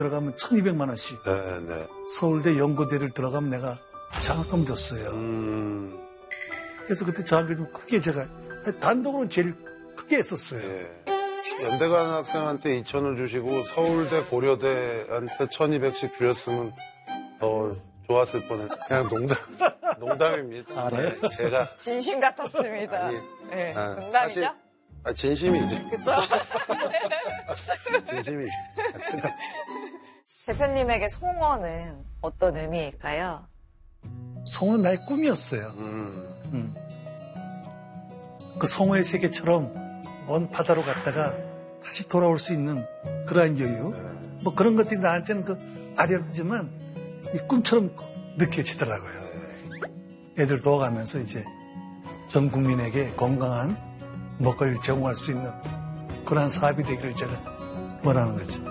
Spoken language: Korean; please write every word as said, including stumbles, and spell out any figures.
들어가면 천이백만 원씩. 네, 네. 서울대 연고대를 들어가면 내가 장학금 줬어요. 음. 그래서 그때 장학금 좀 크게 제가 단독으로 제일 크게 했었어요. 네. 연대 가는 학생한테 이천을 주시고 서울대 고려대한테 천이백씩 주셨으면 더 좋았을 뻔했어요. 그냥 농담, 농담입니다. 알아요? 네, 제가. 진심 같았습니다. 아니, 네, 아, 농담이죠? 사실, 아, 진심이지. 그쵸? 진심이지. 대표님에게 송어는 어떤 의미일까요? 송어는 나의 꿈이었어요. 음. 음. 그 송어의 세계처럼 먼 바다로 갔다가 다시 돌아올 수 있는 그러한 여유. 네. 뭐 그런 것들이 나한테는 그 아련하지만 이 꿈처럼 느껴지더라고요. 애들 도와가면서 이제 전 국민에게 건강한 먹거리를 제공할 수 있는 그러한 사업이 되기를 제가 원하는 거죠.